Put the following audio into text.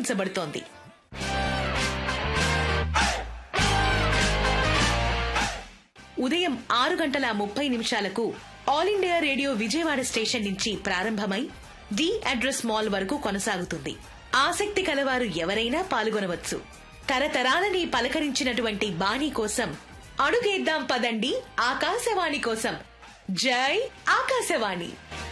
నిర్వహించబడుతోంది. ఉదయం 6:30 all India radio Vijayawada station నుంచి ప్రారంభమై డి అడ్రస్ మాల్ వరకు కొనసాగుతుంది. ఆసక్తి కలవారు ఎవరైనా పాల్గొనవచ్చు. తరతరాలని పలకరించినటువంటి బాణీ కోసం అడుగేద్దాం పదండి ఆకాశవాణి కోసం. జై ఆకాశవాణి.